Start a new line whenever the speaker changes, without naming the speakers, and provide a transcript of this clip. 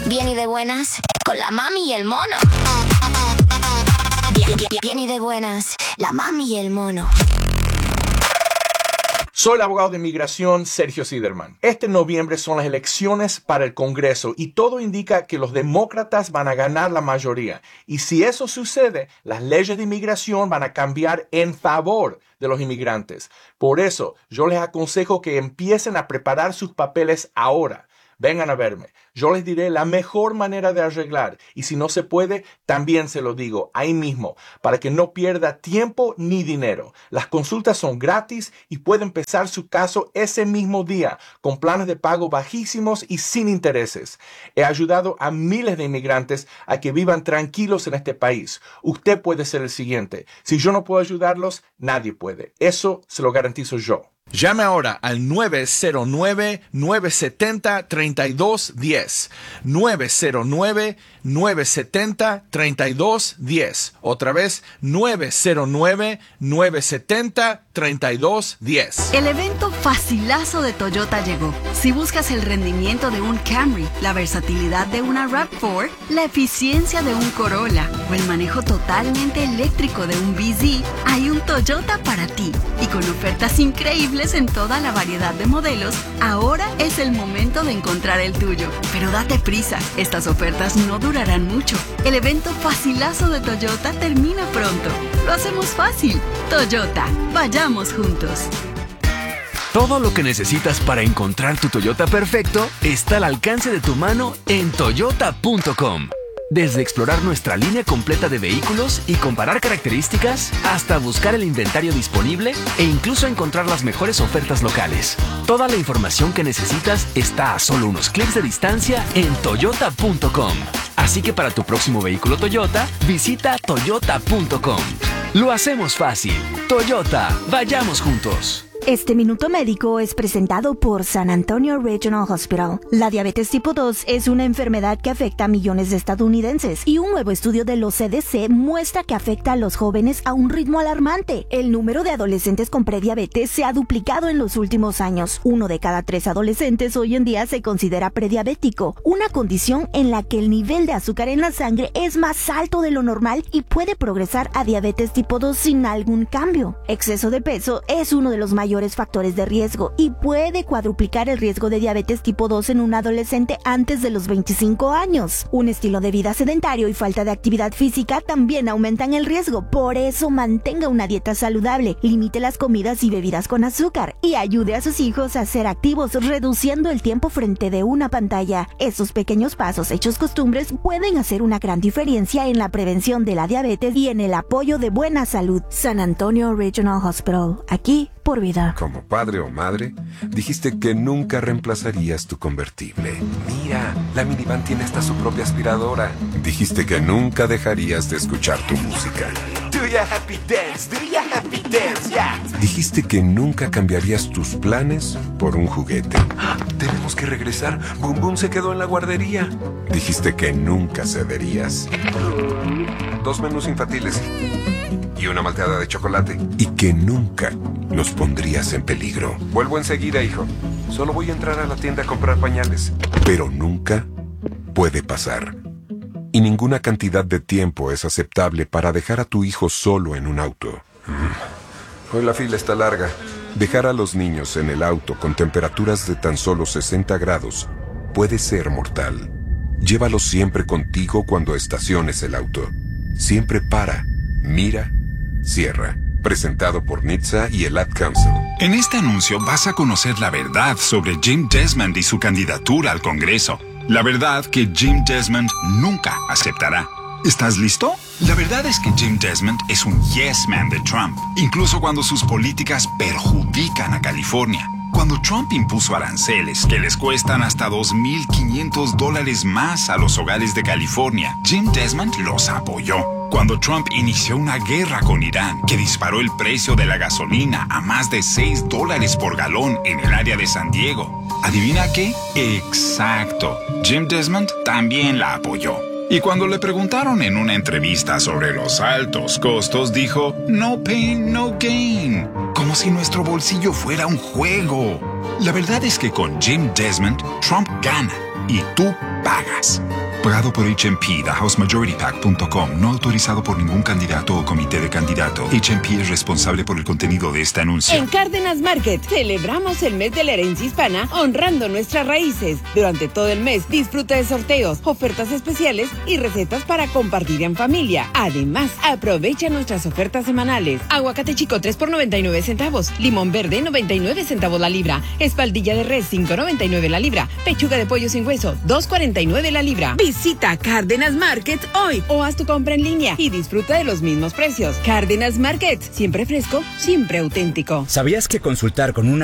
Bien y de buenas, con la mami y el mono. Bien y de buenas, la mami y el mono.
Soy el abogado de inmigración Sergio Siderman. Este noviembre son las elecciones para el Congreso y todo indica que los demócratas van a ganar la mayoría. Y si eso sucede, las leyes de inmigración van a cambiar en favor de los inmigrantes. Por eso, yo les aconsejo que empiecen a preparar sus papeles ahora. Vengan a verme. Yo les diré la mejor manera de arreglar. Y si no se puede, también se lo digo ahí mismo, para que no pierda tiempo ni dinero. Las consultas son gratis y puede empezar su caso ese mismo día, con planes de pago bajísimos y sin intereses. He ayudado a miles de inmigrantes a que vivan tranquilos en este país. Usted puede ser el siguiente. Si yo no puedo ayudarlos, nadie puede. Eso se lo garantizo yo. Llame ahora al 909-970-3210. 909-970-3210. Otra vez, 909-970-3210.
El evento facilazo de Toyota llegó. Si buscas el rendimiento de un Camry, la versatilidad de una RAV4, la eficiencia de un Corolla o el manejo totalmente eléctrico de un BZ, hay un Toyota para ti. Y con ofertas increíbles en toda la variedad de modelos, ahora es el momento de encontrar el tuyo. Pero date prisa, estas ofertas no durarán mucho. El evento facilazo de Toyota termina pronto. Lo hacemos fácil. Toyota, vayamos juntos.
Todo lo que necesitas para encontrar tu Toyota perfecto está al alcance de tu mano en toyota.com. Desde explorar nuestra línea completa de vehículos y comparar características, hasta buscar el inventario disponible e incluso encontrar las mejores ofertas locales. Toda la información que necesitas está a solo unos clics de distancia en toyota.com. Así que para tu próximo vehículo Toyota, visita toyota.com. Lo hacemos fácil. Toyota, vayamos juntos.
Este Minuto Médico es presentado por San Antonio Regional Hospital. La diabetes tipo 2 es una enfermedad que afecta a millones de estadounidenses y un nuevo estudio de los CDC muestra que afecta a los jóvenes a un ritmo alarmante. El número de adolescentes con prediabetes se ha duplicado en los últimos años. 1 de cada 3 adolescentes hoy en día se considera prediabético, una condición en la que el nivel de azúcar en la sangre es más alto de lo normal y puede progresar a diabetes tipo 2 sin algún cambio. Exceso de peso es uno de los mayores factores de riesgo y puede cuadruplicar el riesgo de diabetes tipo 2 en un adolescente antes de los 25 años. Un estilo de vida sedentario y falta de actividad física también aumentan el riesgo. Por eso mantenga una dieta saludable, limite las comidas y bebidas con azúcar y ayude a sus hijos a ser activos reduciendo el tiempo frente de una pantalla. Esos pequeños pasos hechos costumbres pueden hacer una gran diferencia en la prevención de la diabetes y en el apoyo de buena salud. San Antonio Regional Hospital, aquí por vida.
Como padre o madre, dijiste que nunca reemplazarías tu convertible. Mira, la minivan tiene hasta su propia aspiradora. Dijiste que nunca dejarías de escuchar tu música.
Do ya happy dance, yeah.
Dijiste que nunca cambiarías tus planes por un juguete.
Tenemos que regresar. Boom Boom se quedó en la guardería.
Dijiste que nunca cederías.
2 menús infantiles y una malteada de chocolate.
Y que nunca nos pondrías en peligro.
Vuelvo enseguida, hijo. Solo voy a entrar a la tienda a comprar pañales.
Pero nunca puede pasar. Y ninguna cantidad de tiempo es aceptable para dejar a tu hijo solo en un auto.
Hoy la fila está larga.
Dejar a los niños en el auto con temperaturas de tan solo 60 grados puede ser mortal. Llévalos siempre contigo cuando estaciones el auto. Siempre para, mira, cierra. Presentado por NHTSA y el Ad Council.
En este anuncio vas a conocer la verdad sobre Jim Desmond y su candidatura al Congreso. La verdad que Jim Desmond nunca aceptará. ¿Estás listo? La verdad es que Jim Desmond es un yes man de Trump, incluso cuando sus políticas perjudican a California. Cuando Trump impuso aranceles que les cuestan hasta $2,500 más a los hogares de California, Jim Desmond los apoyó. Cuando Trump inició una guerra con Irán que disparó el precio de la gasolina a más de $6 por galón en el área de San Diego, ¿adivina qué? Exacto. Jim Desmond también la apoyó. Y cuando le preguntaron en una entrevista sobre los altos costos, dijo, no pain, no gain. Como si nuestro bolsillo fuera un juego. La verdad es que con Jim Desmond, Trump gana y tú pagas. Pagado por HMP, TheHouseMajorityPack.com, no autorizado por ningún candidato o comité de candidato. HMP es responsable por el contenido de este anuncio.
En Cárdenas Market celebramos el mes de la herencia hispana honrando nuestras raíces. Durante todo el mes disfruta de sorteos, ofertas especiales y recetas para compartir en familia. Además, aprovecha nuestras ofertas semanales. Aguacate chico 3 por 99 centavos. Limón verde 99 centavos la libra. Espaldilla de res 5.99 la libra. Pechuga de pollo sin hueso 2.49 la libra. Visita Cárdenas Market hoy o haz tu compra en línea y disfruta de los mismos precios. Cárdenas Market, siempre fresco, siempre auténtico.
¿Sabías que consultar con una